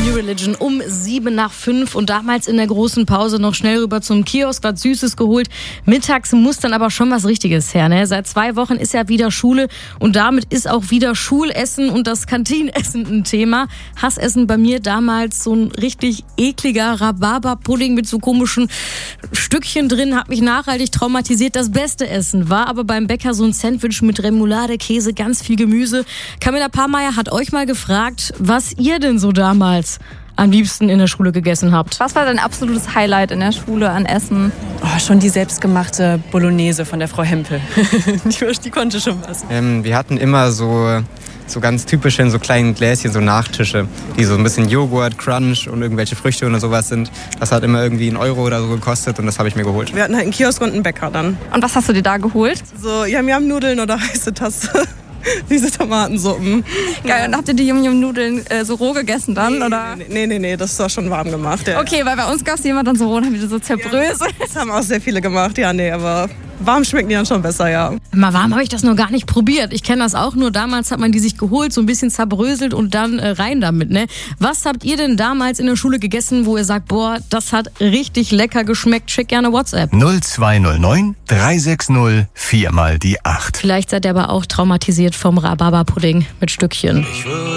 New Religion um 7:05 und damals in der großen Pause noch schnell rüber zum Kiosk, was Süßes geholt. Mittags muss dann aber schon was Richtiges her, ne? Seit 2 Wochen ist ja wieder Schule und damit ist auch wieder Schulessen und das Kantinenessen ein Thema. Hassessen bei mir damals so ein richtig ekliger Rhabarberpudding mit so komischen Stückchen drin, hat mich nachhaltig traumatisiert. Das beste Essen war aber beim Bäcker so ein Sandwich mit Remoulade, Käse, ganz viel Gemüse. Camilla Pahrmeier hat euch mal gefragt, was ihr denn so damals am liebsten in der Schule gegessen habt. Was war dein absolutes Highlight in der Schule an Essen? Oh, schon die selbstgemachte Bolognese von der Frau Hempel. Die konnte schon was. Wir hatten immer so ganz typisch in so kleinen Gläschen so Nachtische, die so ein bisschen Joghurt, Crunch und irgendwelche Früchte oder sowas sind. Das hat immer irgendwie 1 Euro oder so gekostet und das habe ich mir geholt. Wir hatten halt einen Kiosk und einen Bäcker dann. Und was hast du dir da geholt? So Yum-Yum-Nudeln oder heiße Tasse. Diese Tomatensuppen. Geil, und habt ihr die Yum-Yum-Nudeln so roh gegessen dann? Oder? Nee, das war schon warm gemacht. Ja. Okay, weil bei uns gab es jemand dann so roh und haben die so zerbröselt. Ja, das haben auch sehr viele gemacht, aber warm schmecken die dann schon besser, ja. Mal warm habe ich das noch gar nicht probiert. Ich kenne das auch, nur damals hat man die sich geholt, so ein bisschen zerbröselt und dann rein damit, ne? Was habt ihr denn damals in der Schule gegessen, wo ihr sagt, boah, das hat richtig lecker geschmeckt? Schick gerne WhatsApp. 0209 360 4 mal die 8. Vielleicht seid ihr aber auch traumatisiert vom Rhabarberpudding mit Stückchen.